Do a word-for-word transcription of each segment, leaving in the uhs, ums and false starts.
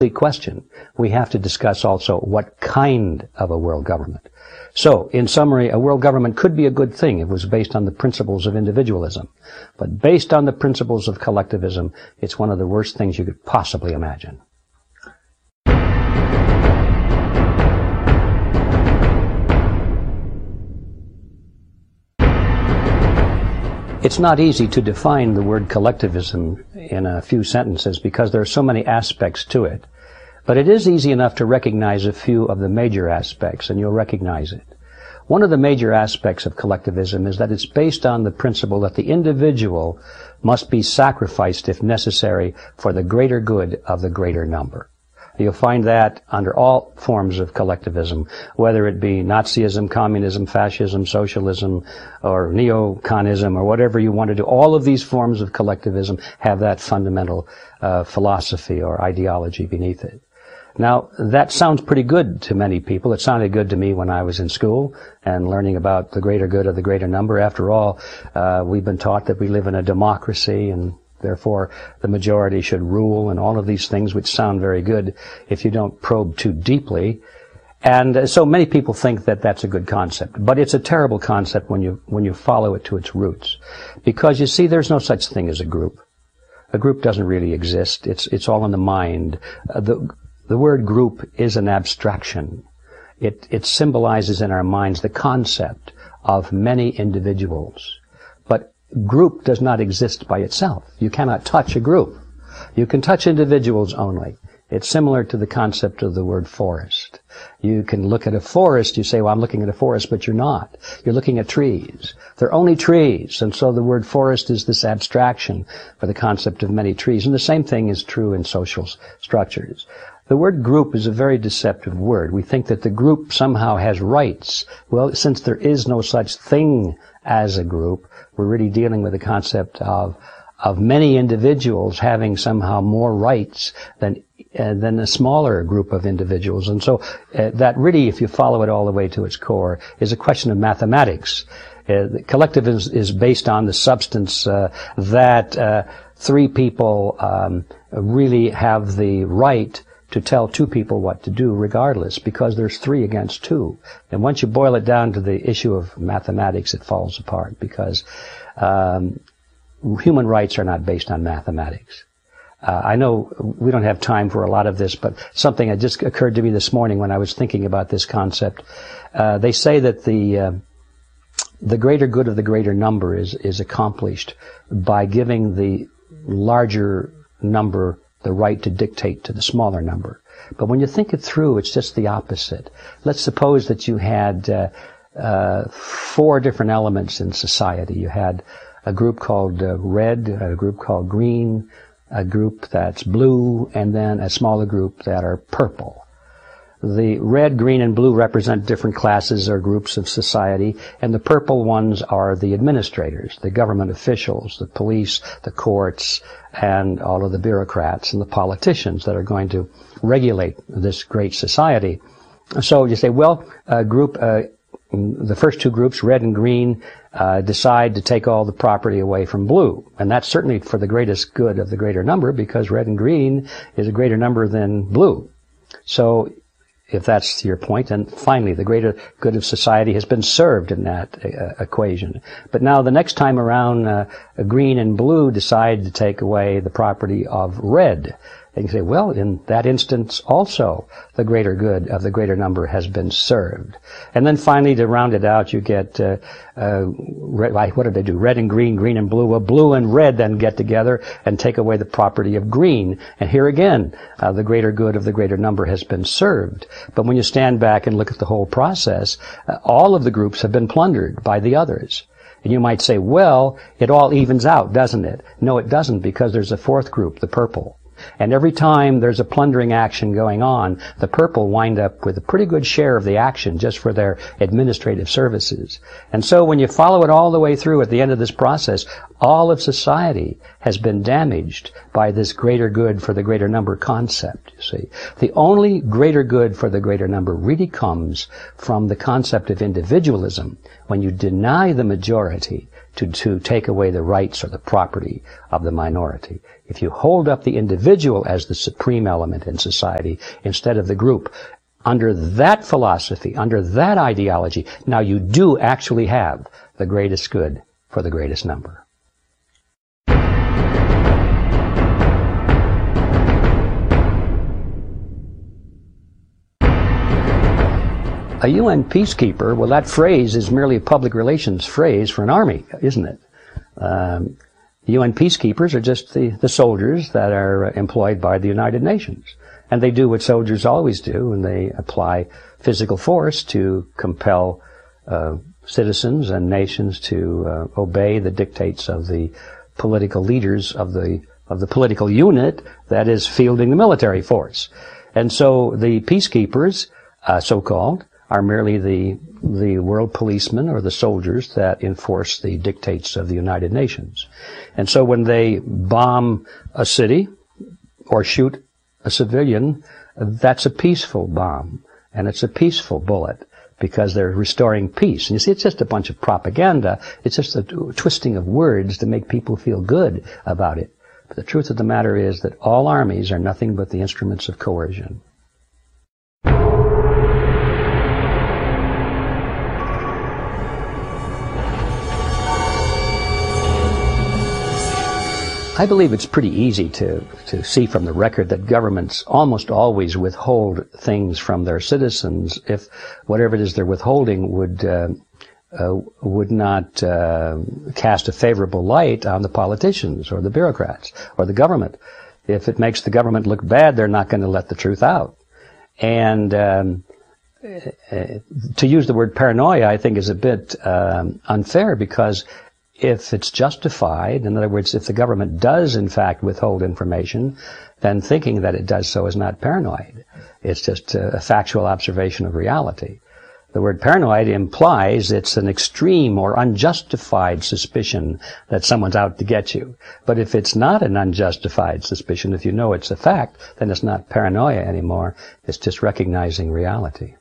question. We have to discuss also what kind of a world government. So, in summary, a world government could be a good thing if it was based on the principles of individualism. But based on the principles of collectivism, it's one of the worst things you could possibly imagine. It's not easy to define the word collectivism in a few sentences because there are so many aspects to it. But it is easy enough to recognize a few of the major aspects, and you'll recognize it. One of the major aspects of collectivism is that it's based on the principle that the individual must be sacrificed, if necessary, for the greater good of the greater number. You'll find that under all forms of collectivism, whether it be Nazism, communism, fascism, socialism, or neoconism, or whatever you want to do. All of these forms of collectivism have that fundamental uh, philosophy or ideology beneath it. Now, that sounds pretty good to many people. It sounded good to me when I was in school and learning about the greater good of the greater number. After all, uh, we've been taught that we live in a democracy and therefore the majority should rule and all of these things which sound very good if you don't probe too deeply. And uh, so many people think that that's a good concept. But it's a terrible concept when you, when you follow it to its roots. Because you see, there's no such thing as a group. A group doesn't really exist. It's, it's all in the mind. Uh, the, The word group is an abstraction. It, it symbolizes in our minds the concept of many individuals. But group does not exist by itself. You cannot touch a group. You can touch individuals only. It's similar to the concept of the word forest. You can look at a forest, you say, well, I'm looking at a forest, but you're not. You're looking at trees. They're only trees, and so the word forest is this abstraction for the concept of many trees. And the same thing is true in social structures. The word group is a very deceptive word. We think that the group somehow has rights. Well, since there is no such thing as a group, we're really dealing with the concept of of many individuals having somehow more rights than uh, than a smaller group of individuals. And so uh, that really, if you follow it all the way to its core, is a question of mathematics. Uh, collectivism is, is based on the substance uh, that uh, three people um, really have the right to tell two people what to do regardless, because there's three against two. And once you boil it down to the issue of mathematics, it falls apart, because um, human rights are not based on mathematics. Uh, I know we don't have time for a lot of this, but something that just occurred to me this morning when I was thinking about this concept. Uh, they say that the uh, the greater good of the greater number is, is accomplished by giving the larger number the right to dictate to the smaller number. But when you think it through, it's just the opposite. Let's suppose that you had uh, uh, four different elements in society. You had a group called uh, red, a group called green, a group that's blue, and then a smaller group that are purple. The red, green, and blue represent different classes or groups of society, and the purple ones are the administrators, the government officials, the police, the courts, and all of the bureaucrats and the politicians that are going to regulate this great society. So you say, well, a group, uh, the first two groups, red and green, uh, decide to take all the property away from blue. And that's certainly for the greatest good of the greater number, because red and green is a greater number than blue. So if that's your point, then finally the greater good of society has been served in that uh, equation. But now the next time around, uh, green and blue decide to take away the property of red. And you say, well, in that instance also, the greater good of the greater number has been served. And then finally, to round it out, you get, uh, uh, red, what did they do? Red and green, green and blue. Well, blue and red then get together and take away the property of green. And here again, uh, the greater good of the greater number has been served. But when you stand back and look at the whole process, uh, all of the groups have been plundered by the others. And you might say, well, it all evens out, doesn't it? No, it doesn't, because there's a fourth group, the purple. And every time there's a plundering action going on, the purple wind up with a pretty good share of the action just for their administrative services. And so when you follow it all the way through at the end of this process, all of society has been damaged by this greater good for the greater number concept, you see. The only greater good for the greater number really comes from the concept of individualism. When you deny the majority, to, to take away the rights or the property of the minority. If you hold up the individual as the supreme element in society instead of the group, under that philosophy, under that ideology, now you do actually have the greatest good for the greatest number. A U N peacekeeper, well, that phrase is merely a public relations phrase for an army, isn't it? Um, U N peacekeepers are just the, the soldiers that are employed by the United Nations. And they do what soldiers always do, and they apply physical force to compel uh, citizens and nations to uh, obey the dictates of the political leaders of the of the political unit that is fielding the military force. And so the peacekeepers, uh, so-called, are merely the the world policemen or the soldiers that enforce the dictates of the United Nations. And so when they bomb a city or shoot a civilian, that's a peaceful bomb, and it's a peaceful bullet because they're restoring peace. And you see, it's just a bunch of propaganda. It's just a twisting of words to make people feel good about it. But the truth of the matter is that all armies are nothing but the instruments of coercion. I believe it's pretty easy to, to see from the record that governments almost always withhold things from their citizens if whatever it is they're withholding would uh, uh, would not uh, cast a favorable light on the politicians or the bureaucrats or the government. If it makes the government look bad, they're not going to let the truth out. And um, to use the word paranoia, I think, is a bit um, unfair, because if it's justified, in other words, if the government does in fact withhold information, then thinking that it does so is not paranoid. It's just a factual observation of reality. The word paranoid implies it's an extreme or unjustified suspicion that someone's out to get you. But if it's not an unjustified suspicion, if you know it's a fact, then it's not paranoia anymore. It's just recognizing reality.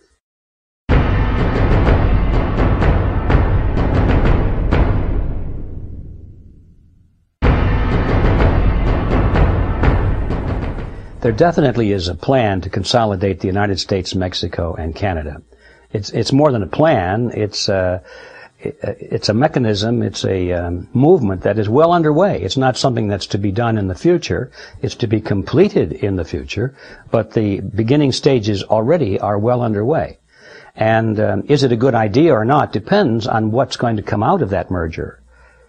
There definitely is a plan to consolidate the United States, Mexico, and Canada. It's it's more than a plan. It's a, it's a mechanism. It's a um, movement that is well underway. It's not something that's to be done in the future. It's to be completed in the future. But the beginning stages already are well underway. And um, is it a good idea or not depends on what's going to come out of that merger.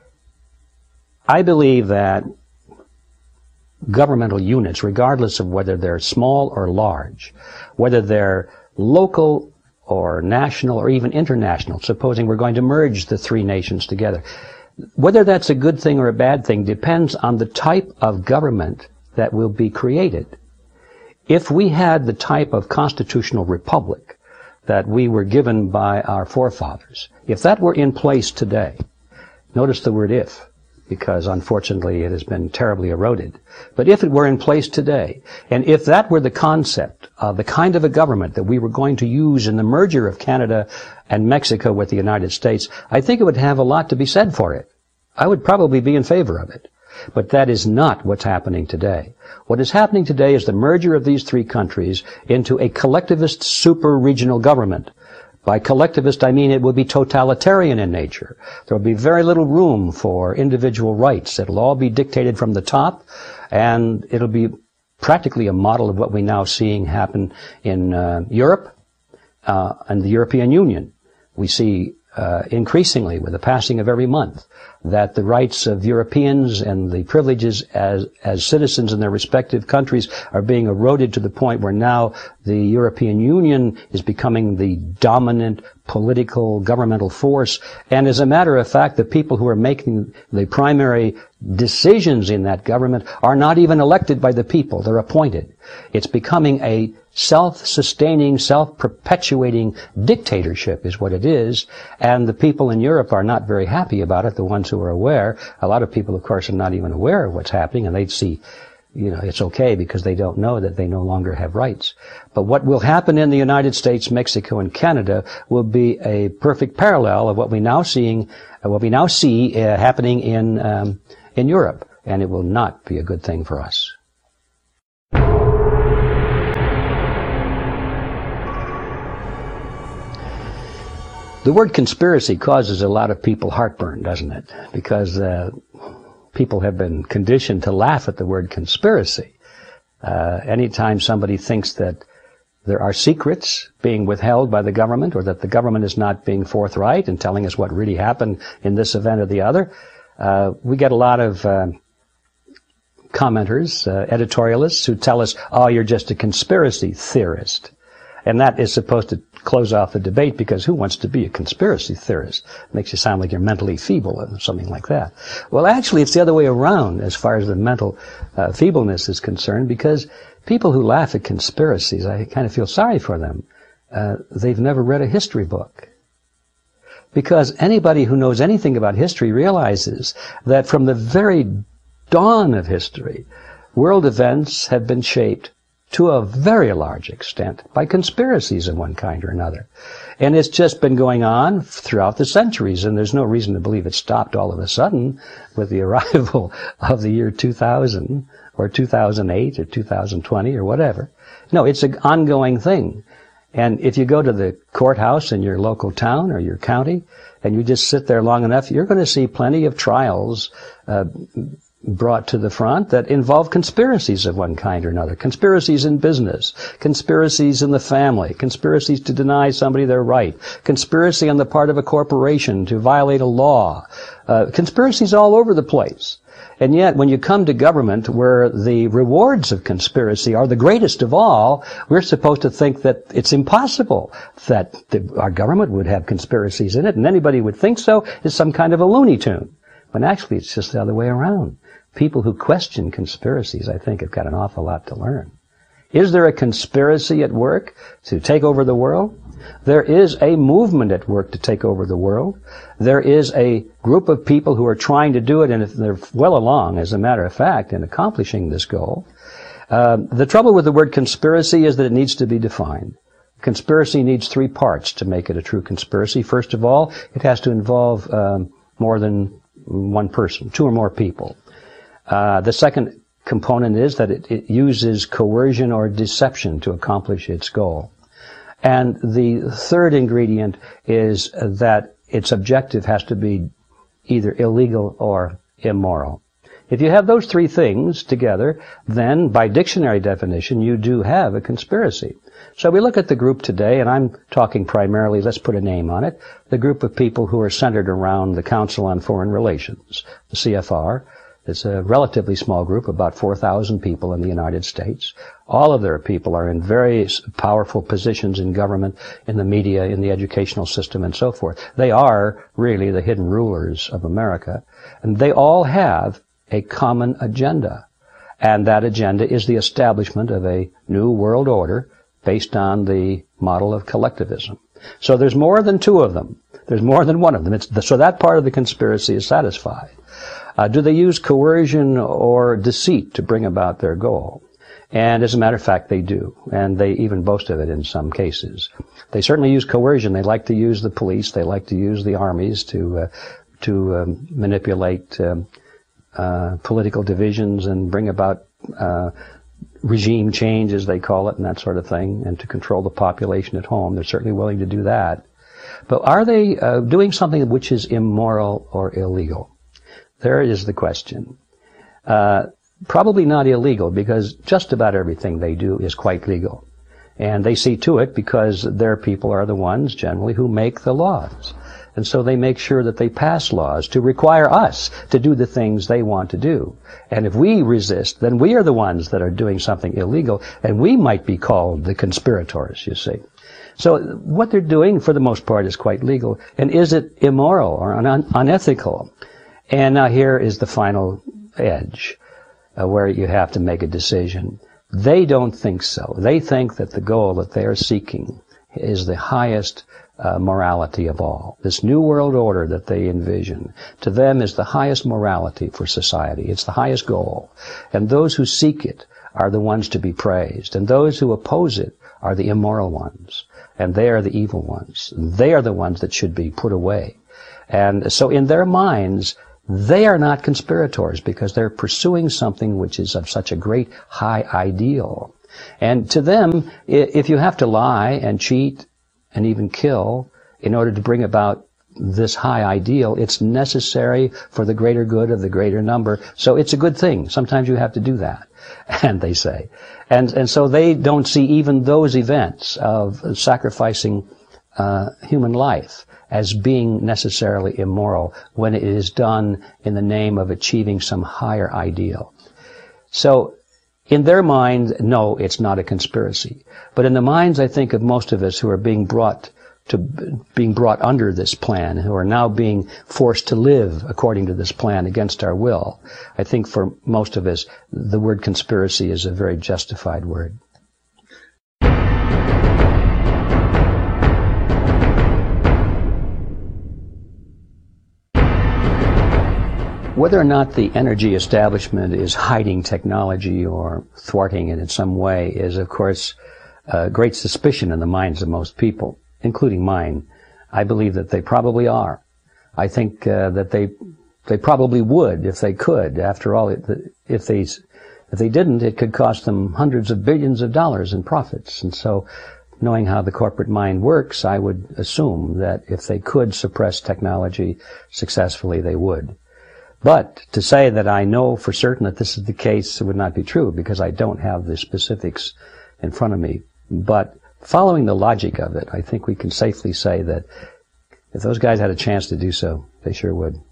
I believe that governmental units, regardless of whether they're small or large, whether they're local or national or even international, supposing we're going to merge the three nations together, whether that's a good thing or a bad thing depends on the type of government that will be created. If we had the type of constitutional republic that we were given by our forefathers, if that were in place today, notice the word if, because unfortunately it has been terribly eroded. But if it were in place today, and if that were the concept of the kind of a government that we were going to use in the merger of Canada and Mexico with the United States, I think it would have a lot to be said for it. I would probably be in favor of it. But that is not what's happening today. What is happening today is the merger of these three countries into a collectivist super-regional government. By collectivist, I mean it will be totalitarian in nature. There will be very little room for individual rights. It'll all be dictated from the top, and it'll be practically a model of what we're now seeing happen in uh, Europe uh, and the European Union. We see uh, increasingly, with the passing of every month, that the rights of Europeans and the privileges as as citizens in their respective countries are being eroded to the point where now the European Union is becoming the dominant political governmental force. And as a matter of fact, the people who are making the primary decisions in that government are not even elected by the people. They're appointed. It's becoming a self-sustaining, self-perpetuating dictatorship is what it is, and the people in Europe are not very happy about it, the ones who are aware. A lot of people, of course, are not even aware of what's happening, and they'd see you know, it's okay because they don't know that they no longer have rights. But what will happen in the United States, Mexico, and Canada will be a perfect parallel of what we now seeing, uh, what we now see uh, happening in um, in Europe, and it will not be a good thing for us. The word conspiracy causes a lot of people heartburn, doesn't it? Because uh, people have been conditioned to laugh at the word conspiracy. Uh, anytime somebody thinks that there are secrets being withheld by the government, or that the government is not being forthright and telling us what really happened in this event or the other, uh, we get a lot of uh, commenters, uh, editorialists who tell us, oh, you're just a conspiracy theorist. And that is supposed to close off the debate, because who wants to be a conspiracy theorist? It makes you sound like you're mentally feeble or something like that. Well, actually, it's the other way around as far as the mental uh, feebleness is concerned, because people who laugh at conspiracies, I kind of feel sorry for them. Uh, they've never read a history book. Because anybody who knows anything about history realizes that from the very dawn of history, world events have been shaped to a very large extent by conspiracies of one kind or another. And it's just been going on throughout the centuries, and there's no reason to believe it stopped all of a sudden with the arrival of the year two thousand or two thousand eight or two thousand twenty or whatever. No, it's an ongoing thing. And if you go to the courthouse in your local town or your county, and you just sit there long enough, you're going to see plenty of trials uh, brought to the front that involve conspiracies of one kind or another. Conspiracies in business, conspiracies in the family, conspiracies to deny somebody their right, conspiracy on the part of a corporation to violate a law, uh, conspiracies all over the place. And yet, when you come to government, where the rewards of conspiracy are the greatest of all, we're supposed to think that it's impossible that the, our government would have conspiracies in it, and anybody would think so is some kind of a Looney Tune. When actually it's just the other way around. People who question conspiracies, I think, have got an awful lot to learn. Is there a conspiracy at work to take over the world? There is a movement at work to take over the world. There is a group of people who are trying to do it, and they're well along, as a matter of fact, in accomplishing this goal. Uh, the trouble with the word conspiracy is that it needs to be defined. Conspiracy needs three parts to make it a true conspiracy. First of all, it has to involve um, more than one person, two or more people. Uh, the second component is that it, it uses coercion or deception to accomplish its goal. And the third ingredient is that its objective has to be either illegal or immoral. If you have those three things together, then by dictionary definition, you do have a conspiracy. So we look at the group today, and I'm talking primarily, let's put a name on it, the group of people who are centered around the Council on Foreign Relations, the C F R. It's a relatively small group, about four thousand people in the United States. All of their people are in very powerful positions in government, in the media, in the educational system, and so forth. They are really the hidden rulers of America, and they all have a common agenda. And that agenda is the establishment of a new world order based on the model of collectivism. So there's more than two of them. There's more than one of them. It's the, so that part of the conspiracy is satisfied. Uh, do they use coercion or deceit to bring about their goal? And as a matter of fact, they do. And they even boast of it in some cases. They certainly use coercion. They like to use the police. They like to use the armies to, uh, to um, manipulate um, uh, political divisions and bring about uh, regime change, as they call it, and that sort of thing, and to control the population at home. They're certainly willing to do that. But are they uh, doing something which is immoral or illegal? There is the question. Uh, probably not illegal, because just about everything they do is quite legal. And they see to it because their people are the ones, generally, who make the laws. And so they make sure that they pass laws to require us to do the things they want to do. And if we resist, then we are the ones that are doing something illegal, and we might be called the conspirators, you see. So what they're doing, for the most part, is quite legal. And is it immoral or un- unethical? And now here is the final edge, uh, where you have to make a decision. They don't think so. They think that the goal that they are seeking is the highest uh, morality of all. This new world order that they envision, to them, is the highest morality for society. It's the highest goal. And those who seek it are the ones to be praised. And those who oppose it are the immoral ones. And they are the evil ones. They are the ones that should be put away. And so in their minds, they are not conspirators because they're pursuing something which is of such a great high ideal. And to them, if you have to lie and cheat and even kill in order to bring about this high ideal, it's necessary for the greater good of the greater number. So it's a good thing. Sometimes you have to do that, and they say. And, and so they don't see even those events of sacrificing uh, human life as being necessarily immoral when it is done in the name of achieving some higher ideal. So in their mind, no, it's not a conspiracy. But in the minds, I think, of most of us who are being brought to being brought under this plan, who are now being forced to live according to this plan against our will, I think for most of us, the word conspiracy is a very justified word. Whether or not the energy establishment is hiding technology or thwarting it in some way is, of course, a great suspicion in the minds of most people, including mine. I believe that they probably are. I think uh, that they they probably would if they could. After all, it, if they if they didn't, it could cost them hundreds of billions of dollars in profits. And so, knowing how the corporate mind works, I would assume that if they could suppress technology successfully, they would. But to say that I know for certain that this is the case would not be true, because I don't have the specifics in front of me. But following the logic of it, I think we can safely say that if those guys had a chance to do so, they sure would.